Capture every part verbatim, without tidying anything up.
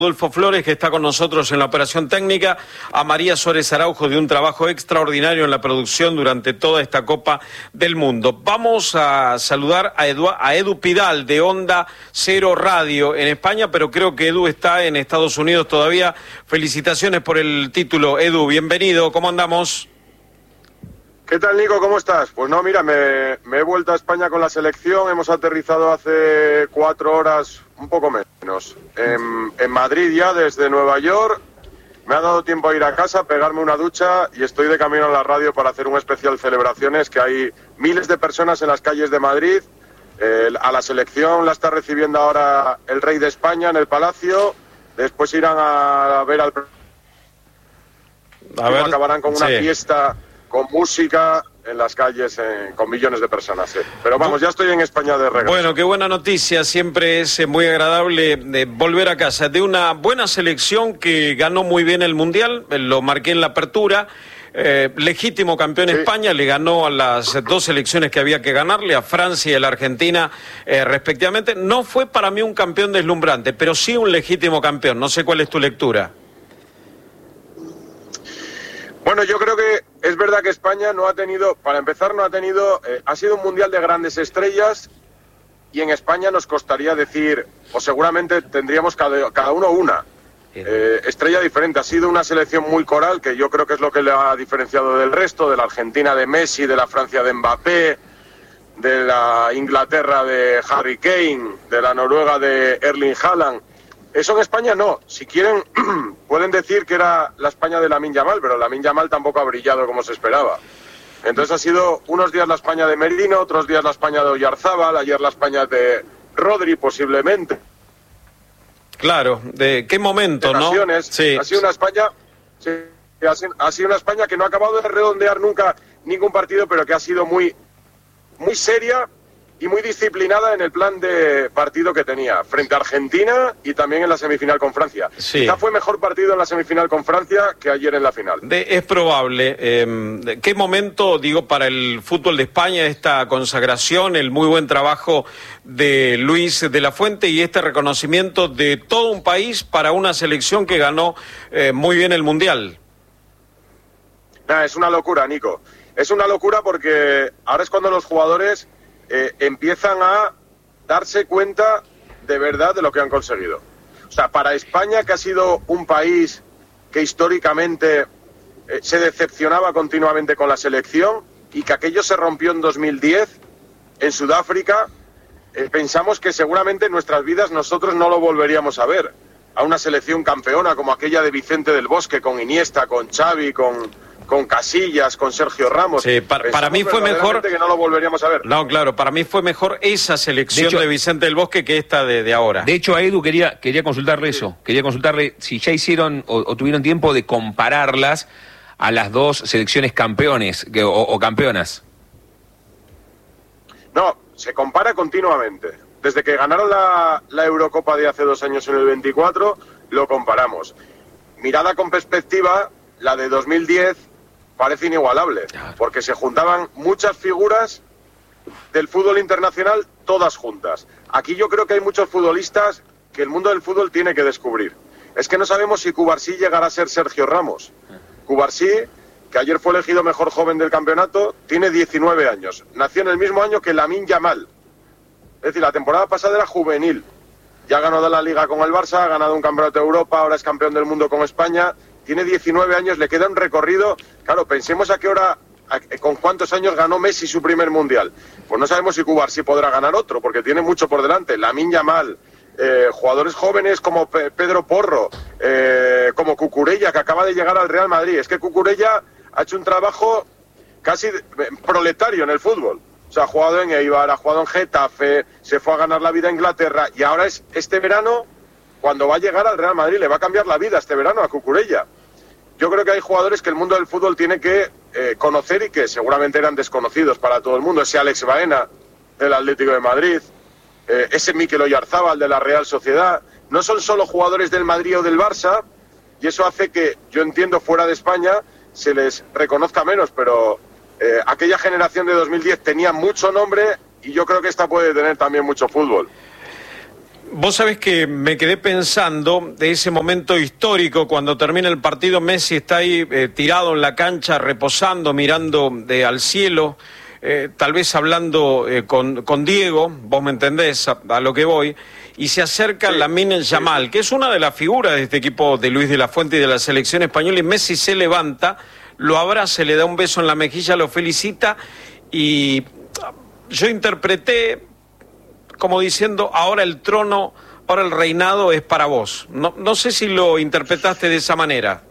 Adolfo Flores, que está con nosotros en la operación técnica, a María Suárez Araujo, de un trabajo extraordinario en la producción durante toda esta Copa del Mundo. Vamos a saludar a Edu, a Edu Pidal, de Onda Cero Radio en España, pero creo que Edu está en Estados Unidos todavía. Felicitaciones por el título, Edu, bienvenido, ¿cómo andamos? ¿Qué tal, Nico? ¿Cómo estás? Pues no, mira, me, me he vuelto a España con la selección, hemos aterrizado hace cuatro horas, un poco menos, en, en Madrid ya, desde Nueva York. Me ha dado tiempo a ir a casa, pegarme una ducha y estoy de camino a la radio para hacer un especial celebraciones, que hay miles de personas en las calles de Madrid. Eh, a la selección la está recibiendo ahora el rey de España en el Palacio, después irán a ver al... A ver, acabarán con una sí. fiesta... con música en las calles, eh, con millones de personas. Eh. Pero vamos, ya estoy en España de regreso. Bueno, qué buena noticia. Siempre es muy agradable eh, volver a casa de una buena selección que ganó muy bien el Mundial. Lo marqué en la apertura. Eh, legítimo campeón sí. España, le ganó a las dos selecciones que había que ganarle, a Francia y a la Argentina, eh, respectivamente. No fue para mí un campeón deslumbrante, pero sí un legítimo campeón. No sé cuál es tu lectura. Bueno, yo creo que es verdad que España no ha tenido, para empezar, no ha tenido, eh, ha sido un mundial de grandes estrellas y en España nos costaría decir, o seguramente tendríamos cada, cada uno una eh, estrella diferente. Ha sido una selección muy coral, que yo creo que es lo que le ha diferenciado del resto, de la Argentina de Messi, de la Francia de Mbappé, de la Inglaterra de Harry Kane, de la Noruega de Erling Haaland. Eso en España no. Si quieren, pueden decir que era la España de Lamine Yamal, pero Lamine Yamal tampoco ha brillado como se esperaba. Entonces ha sido unos días la España de Merino, otros días la España de Oyarzábal, ayer la España de Rodri posiblemente. Claro, ¿de qué momento, no? Sí. Ha sido una España, sí, ha sido, ha sido una España que no ha acabado de redondear nunca ningún partido, pero que ha sido muy, muy seria y muy disciplinada en el plan de partido que tenía frente a Argentina y también en la semifinal con Francia. Sí. Quizá fue mejor partido en la semifinal con Francia que ayer en la final. De, es probable. Eh, ¿Qué momento, digo, para el fútbol de España, esta consagración, el muy buen trabajo de Luis de la Fuente y este reconocimiento de todo un país para una selección que ganó eh, muy bien el Mundial? Nah, es una locura, Nico. Es una locura porque ahora es cuando los jugadores... Eh, empiezan a darse cuenta de verdad de lo que han conseguido. O sea, para España, que ha sido un país que históricamente eh, se decepcionaba continuamente con la selección y que aquello se rompió en dos mil diez en Sudáfrica, eh, pensamos que seguramente en nuestras vidas nosotros no lo volveríamos a ver. A una selección campeona como aquella de Vicente del Bosque, con Iniesta, con Xavi, con... con Casillas, con Sergio Ramos. Sí, para, para mí fue mejor que no lo volveríamos a ver. No, claro, para mí fue mejor esa selección de, hecho, de Vicente del Bosque que esta de, de ahora. De hecho, a Edu quería quería consultarle sí. eso, quería consultarle si ya hicieron o, o tuvieron tiempo de compararlas a las dos selecciones campeones que, o, o campeonas. No, se compara continuamente. Desde que ganaron la, la Eurocopa de hace dos años en el veinticuatro, lo comparamos. Mirada con perspectiva, la de dos mil diez parece inigualable, porque se juntaban muchas figuras del fútbol internacional, todas juntas. Aquí yo creo que hay muchos futbolistas que el mundo del fútbol tiene que descubrir. Es que no sabemos si Cubarsí llegará a ser Sergio Ramos. Cubarsí, que ayer fue elegido mejor joven del campeonato, tiene diecinueve años. Nació en el mismo año que Lamine Yamal. Es decir, la temporada pasada era juvenil. Ya ganó de la Liga con el Barça, ha ganado un campeonato de Europa, ahora es campeón del mundo con España. Tiene diecinueve años, le queda un recorrido. Claro, pensemos a qué hora, a, con cuántos años ganó Messi su primer mundial. Pues no sabemos si Cubarsí podrá ganar otro, porque tiene mucho por delante. Lamine Yamal, eh, jugadores jóvenes como Pe Pedro Porro, eh, como Cucurella, que acaba de llegar al Real Madrid. Es que Cucurella ha hecho un trabajo casi proletario en el fútbol. O sea, ha jugado en Eibar, ha jugado en Getafe, se fue a ganar la vida a Inglaterra y ahora es este verano... cuando va a llegar al Real Madrid, le va a cambiar la vida este verano a Cucurella. Yo creo que hay jugadores que el mundo del fútbol tiene que eh, conocer y que seguramente eran desconocidos para todo el mundo. Ese Alex Baena, del Atlético de Madrid, eh, ese Mikel Oyarzábal, de la Real Sociedad. No son solo jugadores del Madrid o del Barça, y eso hace que, yo entiendo, fuera de España se les reconozca menos, pero eh, aquella generación de dos mil diez tenía mucho nombre y yo creo que esta puede tener también mucho fútbol. Vos sabés que me quedé pensando de ese momento histórico cuando termina el partido. Messi está ahí eh, tirado en la cancha, reposando, mirando de, al cielo, eh, tal vez hablando eh, con, con Diego, vos me entendés a, a lo que voy, y se acerca sí, Lamine Yamal, sí. que es una de las figuras de este equipo de Luis de la Fuente y de la selección española, y Messi se levanta, lo abraza, le da un beso en la mejilla, lo felicita, y yo interpreté como diciendo, ahora el trono, ahora el reinado es para vos. No, no sé si lo interpretaste de esa manera.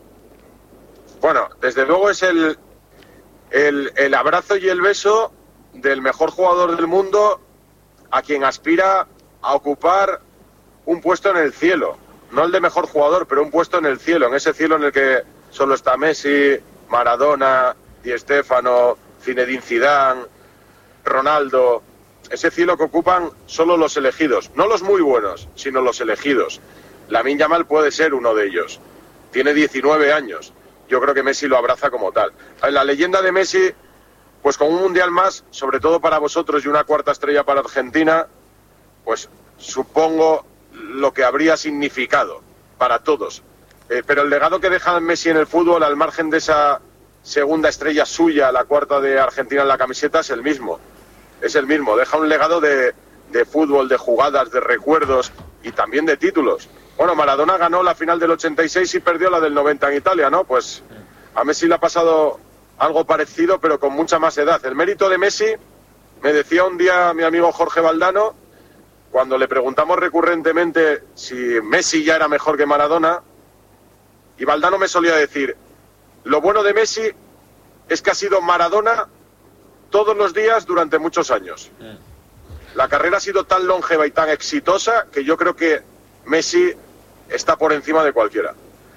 Bueno, desde luego es el, el, el abrazo y el beso del mejor jugador del mundo a quien aspira a ocupar un puesto en el cielo. No el de mejor jugador, pero un puesto en el cielo, en ese cielo en el que solo está Messi, Maradona, Di Stéfano, Zinedine Zidane, Ronaldo. Ese cielo que ocupan solo los elegidos, no los muy buenos, sino los elegidos. Lamine Yamal puede ser uno de ellos. Tiene diecinueve años. Yo creo que Messi lo abraza como tal. La leyenda de Messi, pues con un mundial más, sobre todo para vosotros y una cuarta estrella para Argentina, pues supongo lo que habría significado para todos. Eh, pero el legado que deja Messi en el fútbol, al margen de esa segunda estrella suya, la cuarta de Argentina en la camiseta, es el mismo. Es el mismo, deja un legado de, de fútbol, de jugadas, de recuerdos y también de títulos. Bueno, Maradona ganó la final del ochenta y seis y perdió la del noventa en Italia, ¿no? Pues a Messi le ha pasado algo parecido, pero con mucha más edad. El mérito de Messi, me decía un día mi amigo Jorge Valdano, cuando le preguntamos recurrentemente si Messi ya era mejor que Maradona, y Valdano me solía decir, lo bueno de Messi es que ha sido Maradona todos los días durante muchos años. La carrera ha sido tan longeva y tan exitosa que yo creo que Messi está por encima de cualquiera.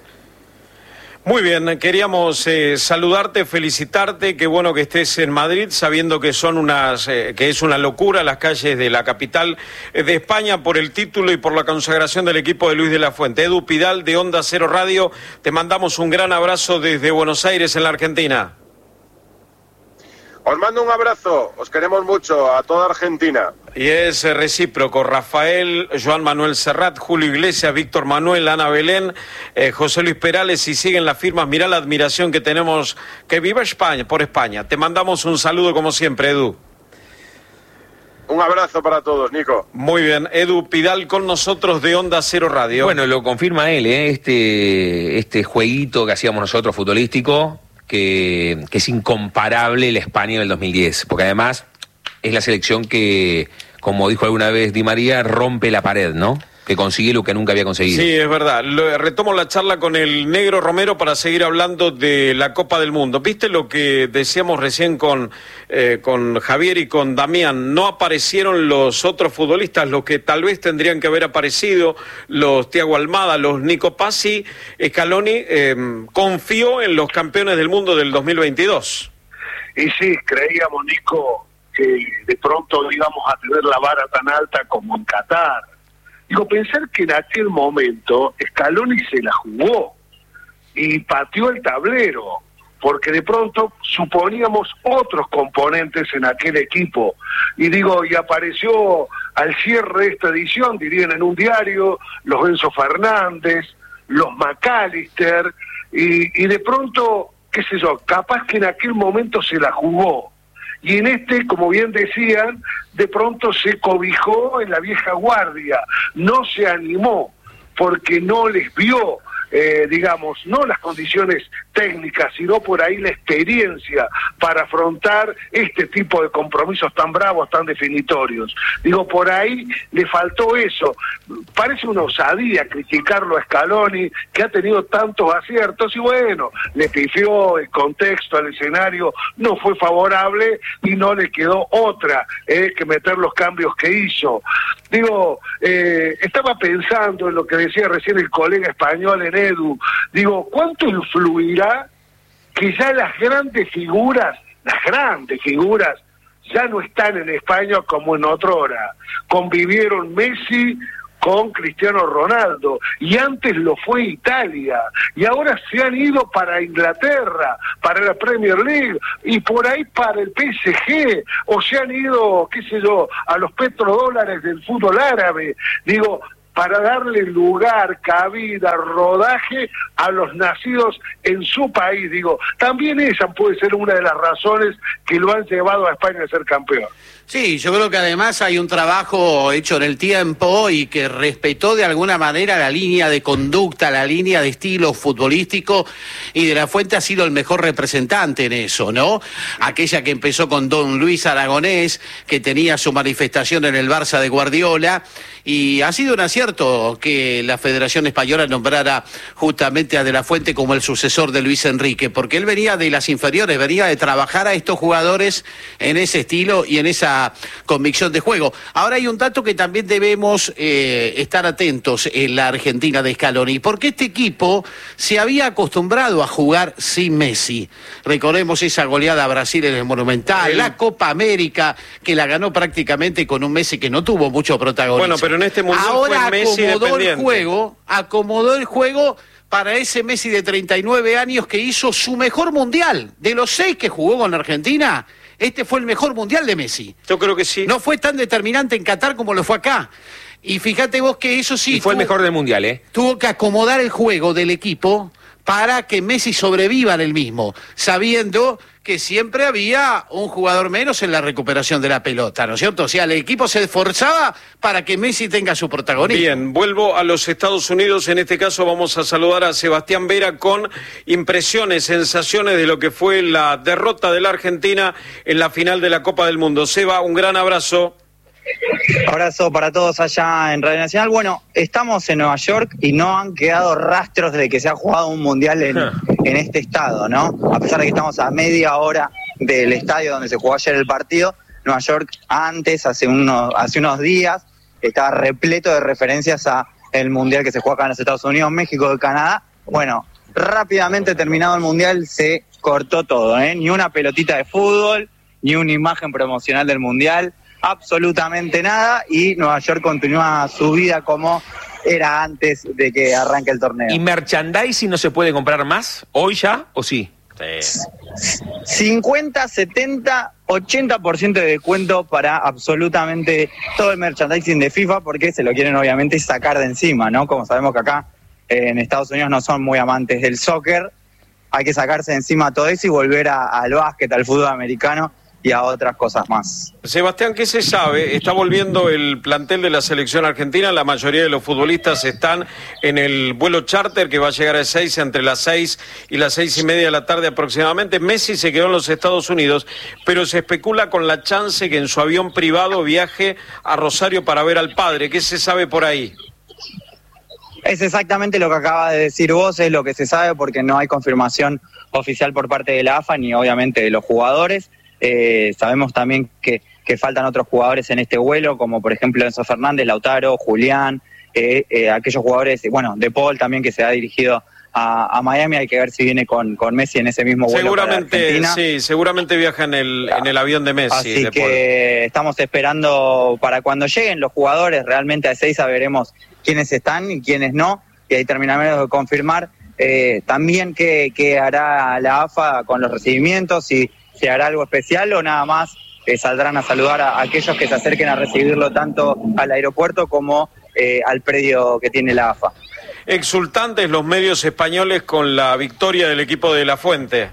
Muy bien, queríamos eh, saludarte, felicitarte, qué bueno que estés en Madrid, sabiendo que son unas, eh, que es una locura las calles de la capital de España por el título y por la consagración del equipo de Luis de la Fuente. Edu Pidal de Onda Cero Radio, te mandamos un gran abrazo desde Buenos Aires, en la Argentina. Os mando un abrazo, os queremos mucho, a toda Argentina. Y es recíproco, Rafael, Joan Manuel Serrat, Julio Iglesias, Víctor Manuel, Ana Belén, eh, José Luis Perales, y siguen las firmas. Mirá la admiración que tenemos, que viva España, por España. Te mandamos un saludo como siempre, Edu. Un abrazo para todos, Nico. Muy bien, Edu Pidal con nosotros de Onda Cero Radio. Bueno, lo confirma él, ¿eh? este, este jueguito que hacíamos nosotros futbolístico, Que, que es incomparable la España del dos mil diez, porque además es la selección que, como dijo alguna vez Di María, rompe la pared, ¿no? Que consigue lo que nunca había conseguido. Sí, es verdad. Lo, retomo la charla con el Negro Romero para seguir hablando de la Copa del Mundo. ¿Viste lo que decíamos recién con, eh, con Javier y con Damián? No aparecieron los otros futbolistas, los que tal vez tendrían que haber aparecido, los Thiago Almada, los Nico Pazzi. Scaloni eh, confió en los campeones del mundo del dos mil veintidós. Y sí, creíamos, Nico, que de pronto íbamos a tener la vara tan alta como en Qatar. Digo, pensar que en aquel momento Scaloni se la jugó y pateó el tablero, porque de pronto suponíamos otros componentes en aquel equipo. Y digo, y apareció al cierre de esta edición, dirían en un diario, los Enzo Fernández, los McAllister, y, y de pronto, qué sé yo, capaz que en aquel momento se la jugó. Y en este, como bien decían, de pronto se cobijó en la vieja guardia, no se animó, porque no les vio, eh, digamos, no las condiciones técnicas, sino por ahí la experiencia para afrontar este tipo de compromisos tan bravos, tan definitorios. Digo, por ahí le faltó eso. Parece una osadía criticarlo a Scaloni, que ha tenido tantos aciertos, y bueno, le pifió el contexto, el escenario no fue favorable y no le quedó otra eh, que meter los cambios que hizo. Digo, eh, estaba pensando en lo que decía recién el colega español en Edu. Digo, ¿cuánto influirá que ya las grandes figuras, las grandes figuras, ya no están en España como en otrora? Convivieron Messi con Cristiano Ronaldo, y antes lo fue Italia, y ahora se han ido para Inglaterra, para la Premier League, y por ahí para el P S G, o se han ido, qué sé yo, a los petrodólares del fútbol árabe. Digo, para darle lugar, cabida, rodaje a los nacidos en su país. Digo, también esa puede ser una de las razones que lo han llevado a España a ser campeón. Sí, yo creo que además hay un trabajo hecho en el tiempo y que respetó de alguna manera la línea de conducta, la línea de estilo futbolístico, y De la Fuente ha sido el mejor representante en eso, ¿no? Aquella que empezó con Don Luis Aragonés, que tenía su manifestación en el Barça de Guardiola, y ha sido un acierto que la Federación Española nombrara justamente a De la Fuente como el sucesor de Luis Enrique, porque él venía de las inferiores, venía de trabajar a estos jugadores en ese estilo y en esa convicción de juego. Ahora hay un dato que también debemos eh, estar atentos en la Argentina de Scaloni, porque este equipo se había acostumbrado a jugar sin Messi. Recordemos esa goleada a Brasil en el Monumental, la Copa América, que la ganó prácticamente con un Messi que no tuvo mucho protagonismo. Bueno, pero en este mundial ahora fue Messi acomodó el dependiente. juego, acomodó el juego para ese Messi de treinta y nueve años que hizo su mejor mundial. De los seis que jugó con la Argentina, este fue el mejor mundial de Messi. Yo creo que sí. No fue tan determinante en Qatar como lo fue acá. Y fíjate vos que eso sí... Y fue tuvo, el mejor del Mundial, ¿eh? Tuvo que acomodar el juego del equipo para que Messi sobreviva en el mismo, sabiendo que siempre había un jugador menos en la recuperación de la pelota, ¿no es cierto? O sea, el equipo se esforzaba para que Messi tenga su protagonismo. Bien, vuelvo a los Estados Unidos. En este caso vamos a saludar a Sebastián Vera con impresiones, sensaciones de lo que fue la derrota de la Argentina en la final de la Copa del Mundo. Seba, un gran abrazo. Abrazo para todos allá en Radio Nacional. Bueno, estamos en Nueva York y no han quedado rastros de que se ha jugado un mundial en, en este estado, ¿no? A pesar de que estamos a media hora del estadio donde se jugó ayer el partido, Nueva York antes, hace unos, hace unos días, estaba repleto de referencias a el mundial que se juega acá en los Estados Unidos, México y Canadá. Bueno, rápidamente terminado el mundial se cortó todo, ¿eh? Ni una pelotita de fútbol, ni una imagen promocional del mundial, absolutamente nada, y Nueva York continúa su vida como era antes de que arranque el torneo. ¿Y merchandising no se puede comprar más hoy ya o sí? Sí. cincuenta, setenta, ochenta por ciento de descuento para absolutamente todo el merchandising de FIFA, porque se lo quieren obviamente sacar de encima, ¿no? Como sabemos que acá eh, en Estados Unidos no son muy amantes del soccer, hay que sacarse de encima todo eso y volver a, al básquet, al fútbol americano y a otras cosas más. Sebastián, ¿qué se sabe? Está volviendo el plantel de la selección argentina, la mayoría de los futbolistas están en el vuelo charter que va a llegar a seis entre las seis y las seis y media de la tarde aproximadamente. Messi se quedó en los Estados Unidos, pero se especula con la chance que en su avión privado viaje a Rosario para ver al padre. ¿Qué se sabe por ahí? Es exactamente lo que acaba de decir vos, es lo que se sabe porque no hay confirmación oficial por parte de la A F A ni obviamente de los jugadores. Eh, sabemos también que, que faltan otros jugadores en este vuelo, como por ejemplo Enzo Fernández, Lautaro, Julián, eh, eh, aquellos jugadores, bueno, De Paul también que se ha dirigido a, a Miami, hay que ver si viene con, con Messi en ese mismo vuelo. Seguramente, sí, seguramente viaja en el, en el avión de Messi. Así de que Paul. Estamos esperando para cuando lleguen los jugadores, realmente a Ezeiza veremos quiénes están y quiénes no, y ahí terminaremos de confirmar eh, también qué, qué hará la A F A con los recibimientos, si se hará algo especial o nada más eh, saldrán a saludar a, a aquellos que se acerquen a recibirlo tanto al aeropuerto como eh, al predio que tiene la A F A. Exultantes los medios españoles con la victoria del equipo de La Fuente.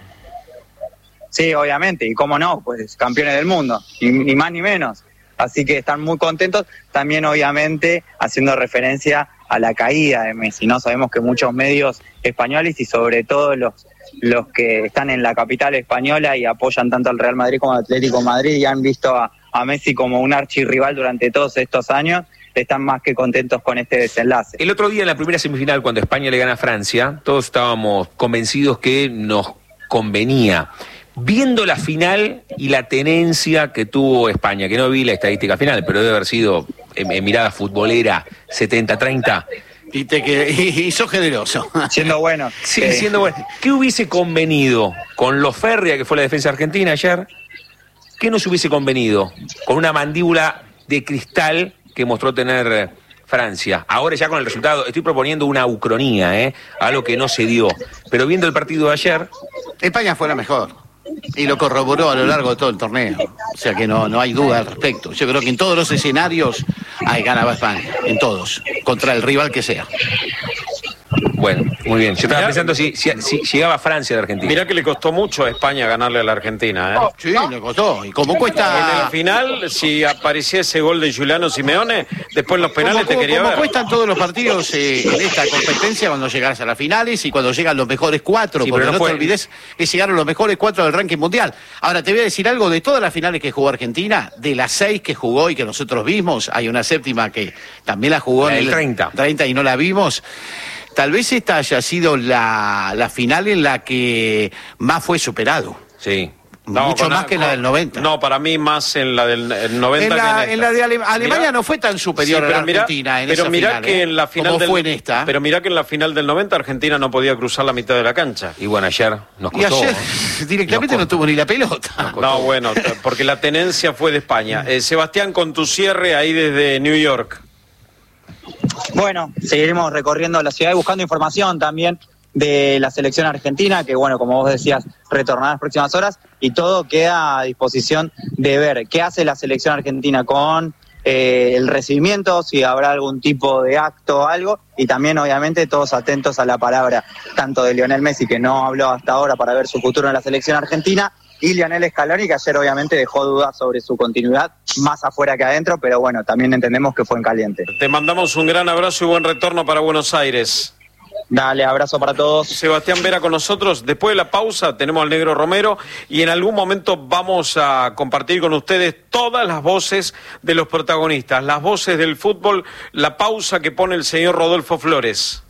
Sí, obviamente, y cómo no, pues campeones del mundo, ni, ni más ni menos. Así que están muy contentos, también obviamente haciendo referencia a la caída de Messi, ¿no? Sabemos que muchos medios españoles y sobre todo los los que están en la capital española y apoyan tanto al Real Madrid como al Atlético de Madrid y han visto a, a Messi como un archirrival durante todos estos años, están más que contentos con este desenlace. El otro día en la primera semifinal, cuando España le gana a Francia, todos estábamos convencidos que nos convenía. Viendo la final y la tenencia que tuvo España, que no vi la estadística final, pero debe haber sido en, en mirada futbolera setenta treinta. Y, te que, y, y sos generoso. Siendo bueno. Sí, eh, siendo bueno. ¿Qué hubiese convenido con lo férrea que fue la defensa argentina ayer? ¿Qué nos hubiese convenido con una mandíbula de cristal que mostró tener Francia. Ahora ya con el resultado, estoy proponiendo una ucronía, ¿eh? Algo que no se dio. Pero viendo el partido de ayer... España fue la mejor. Y lo corroboró a lo largo de todo el torneo. O sea que no, no hay duda al respecto. Yo creo que en todos los escenarios ahí ganaba España. En todos. Contra el rival que sea. Bueno, muy bien. Yo estaba Mirá, pensando si, si, si llegaba Francia de Argentina. Mirá que le costó mucho a España ganarle a la Argentina, ¿eh? Sí, le costó. ¿Y cómo cuesta? En el final, si aparecía ese gol de Giuliano Simeone, después en los penales ¿Cómo, te quería cómo ver. cuestan todos los partidos eh, en esta competencia cuando llegas a las finales y cuando llegan los mejores cuatro? Sí, porque pero no no fue- te olvides que llegaron los mejores cuatro del ranking mundial. Ahora, te voy a decir algo, de todas las finales que jugó Argentina, de las seis que jugó y que nosotros vimos, hay una séptima que también la jugó La en del el treinta. treinta y no la vimos. Tal vez esta haya sido la, la final en la que más fue superado. Sí. Mucho con- más que la del noventa. No, para mí más en la del el noventa En que la, en, en esta. la de Ale- Alemania Mirá- no fue tan superior Sí, a pero la mirá- Argentina en pero esa mirá final, que ¿eh? en la final como del, fue en esta. Pero mirá que en la final del noventa Argentina no podía cruzar la mitad de la cancha. Y bueno, ayer nos Y costó. ayer ¿eh? directamente Nos no tuvo ni la pelota. No, bueno, t- porque la tenencia fue de España. Eh, Sebastián, con tu cierre ahí desde New York. Bueno, seguiremos recorriendo la ciudad y buscando información también de la selección argentina, que bueno, como vos decías, retornará en las próximas horas, y todo queda a disposición de ver qué hace la selección argentina con eh, el recibimiento, si habrá algún tipo de acto o algo, y también obviamente todos atentos a la palabra tanto de Lionel Messi, que no habló hasta ahora para ver su futuro en la selección argentina, y Lionel Scaloni, que ayer obviamente dejó dudas sobre su continuidad, más afuera que adentro, pero bueno, también entendemos que fue en caliente. Te mandamos un gran abrazo y buen retorno para Buenos Aires. Dale, abrazo para todos. Sebastián Vera con nosotros. Después de la pausa tenemos al Negro Romero y en algún momento vamos a compartir con ustedes todas las voces de los protagonistas, las voces del fútbol, la pausa que pone el señor Rodolfo Flores.